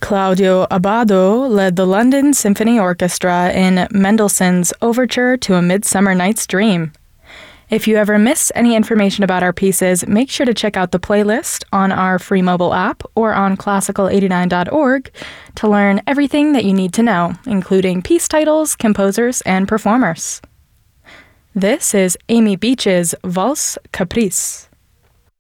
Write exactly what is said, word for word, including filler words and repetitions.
Claudio Abbado led the London Symphony Orchestra in Mendelssohn's Overture to A Midsummer Night's Dream. If you ever miss any information about our pieces, make sure to check out the playlist on our free mobile app or on classical eighty-nine dot org to learn everything that you need to know, including piece titles, composers, and performers. This is Amy Beach's Valse Caprice.